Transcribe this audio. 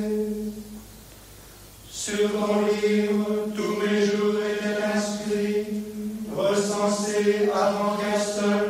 Sur ton livre, tous mes jours étaient inscrits, recensés avant qu'un seul